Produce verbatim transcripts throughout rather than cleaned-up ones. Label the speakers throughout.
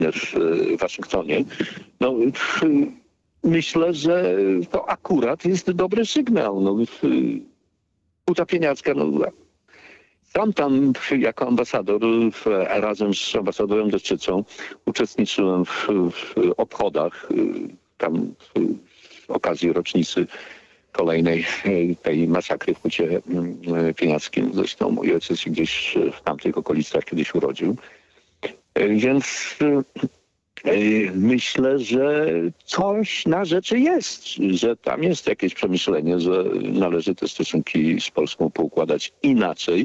Speaker 1: w Waszyngtonie. No, myślę, że to akurat jest dobry sygnał. No, Huta Pieniacka, no, sam tam jako ambasador razem z ambasadorem Deszczycą uczestniczyłem w, w obchodach tam w okazji rocznicy kolejnej tej masakry w Hucie Pieniackim. Zresztą mój ojciec się gdzieś w tamtych okolicach kiedyś urodził. Więc myślę, że coś na rzeczy jest, że tam jest jakieś przemyślenie, że należy te stosunki z Polską poukładać inaczej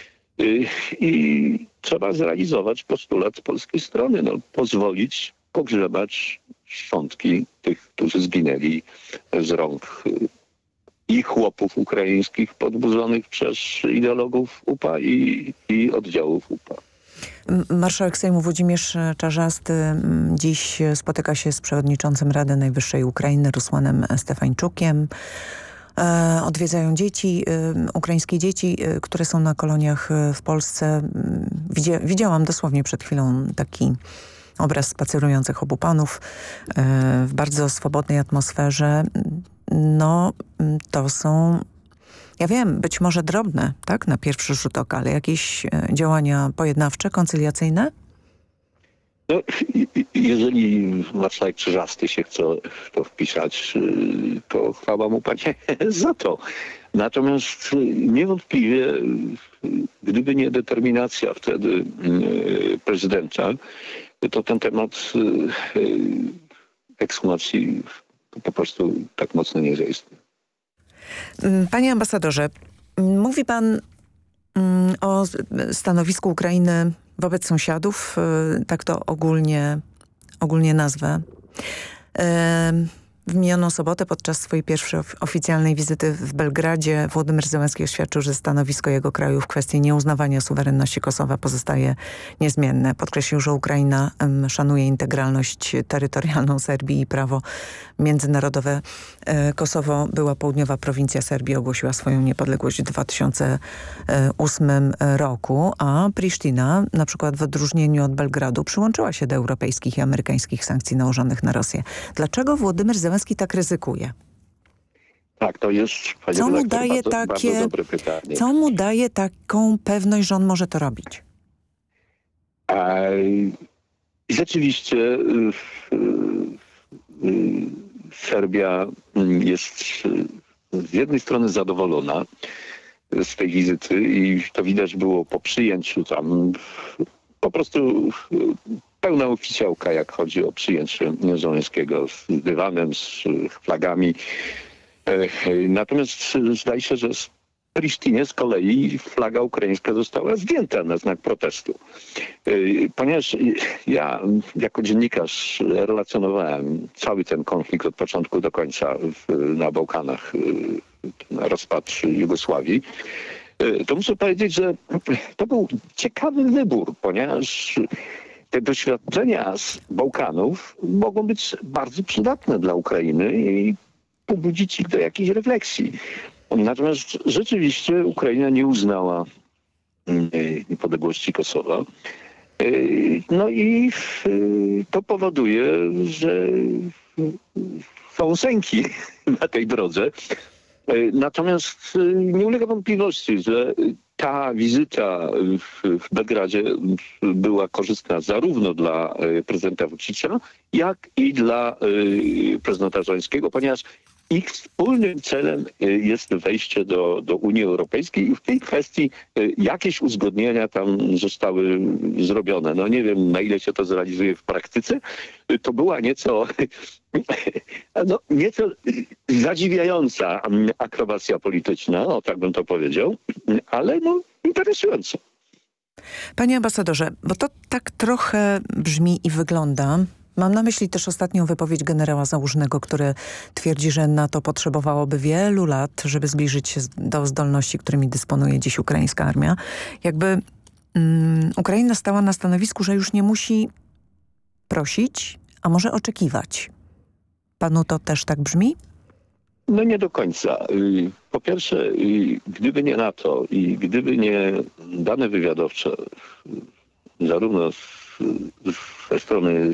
Speaker 1: i trzeba zrealizować postulat polskiej strony, no, pozwolić pogrzebać szczątki tych, którzy zginęli z rąk i chłopów ukraińskich podburzonych przez ideologów U P A i, i oddziałów U P A.
Speaker 2: Marszałek Sejmu Włodzimierz Czarzasty dziś spotyka się z przewodniczącym Rady Najwyższej Ukrainy Rusłanem Stefańczukiem. Odwiedzają dzieci, ukraińskie dzieci, które są na koloniach w Polsce. Widziałam dosłownie przed chwilą taki obraz spacerujących obu panów w bardzo swobodnej atmosferze. No, to są, ja wiem, być może drobne, tak, na pierwszy rzut oka, ale jakieś działania pojednawcze, koncyliacyjne?
Speaker 1: No, jeżeli marszałek Czarzasty się chce w to wpisać, to chwała mu, panie, za to. Natomiast niewątpliwie, gdyby nie determinacja wtedy prezydenta, to ten temat ekshumacji po prostu tak mocno nie zaistniał.
Speaker 2: Panie ambasadorze, mówi pan o stanowisku Ukrainy wobec sąsiadów, tak to ogólnie, ogólnie nazwę. W minioną sobotę podczas swojej pierwszej oficjalnej wizyty w Belgradzie Władimir Zełenski oświadczył, że stanowisko jego kraju w kwestii nieuznawania suwerenności Kosowa pozostaje niezmienne. Podkreślił, że Ukraina um, szanuje integralność terytorialną Serbii i prawo międzynarodowe. E, Kosowo, była południowa prowincja Serbii, ogłosiła swoją niepodległość w dwa tysiące ósmym roku, a Prisztina, na przykład w odróżnieniu od Belgradu, przyłączyła się do europejskich i amerykańskich sankcji nałożonych na Rosję. Dlaczego Władimir Zełenski tak ryzykuje?
Speaker 1: Tak, to jest, panie
Speaker 2: co mu
Speaker 1: redaktor,
Speaker 2: daje
Speaker 1: bardzo,
Speaker 2: takie,
Speaker 1: bardzo dobre pytanie.
Speaker 2: Co mu daje taką pewność, że on może to robić?
Speaker 1: A, rzeczywiście y, y, y, Serbia jest z jednej strony zadowolona z tej wizyty i to widać było po przyjęciu tam po prostu pełna oficjałka, jak chodzi o przyjęcie Zełenskiego z dywanem, z flagami. Natomiast zdaje się, że w Prisztinie z kolei flaga ukraińska została zdjęta na znak protestu. Ponieważ ja jako dziennikarz relacjonowałem cały ten konflikt od początku do końca w, na Bałkanach, na rozpad Jugosławii, to muszę powiedzieć, że to był ciekawy wybór, ponieważ te doświadczenia z Bałkanów mogą być bardzo przydatne dla Ukrainy i pobudzić ich do jakiejś refleksji. Natomiast rzeczywiście Ukraina nie uznała niepodległości Kosowa. No i to powoduje, że są sęki na tej drodze. Natomiast nie ulega wątpliwości, że ta wizyta w Belgradzie była korzystna zarówno dla prezydenta Vučića, jak i dla prezydenta Zełenskiego, ponieważ ich wspólnym celem jest wejście do, do Unii Europejskiej i w tej kwestii jakieś uzgodnienia tam zostały zrobione. No nie wiem, na ile się to zrealizuje w praktyce. To była nieco, no, nieco zadziwiająca akrobacja polityczna, o tak bym to powiedział, ale no interesująca.
Speaker 2: Panie ambasadorze, bo to tak trochę brzmi i wygląda. Mam na myśli też ostatnią wypowiedź generała Załużnego, który twierdzi, że NATO potrzebowałoby wielu lat, żeby zbliżyć się do zdolności, którymi dysponuje dziś ukraińska armia. Jakby um, Ukraina stała na stanowisku, że już nie musi prosić, a może oczekiwać. Panu to też tak brzmi?
Speaker 1: No nie do końca. Po pierwsze, gdyby nie NATO i gdyby nie dane wywiadowcze, zarówno z ze strony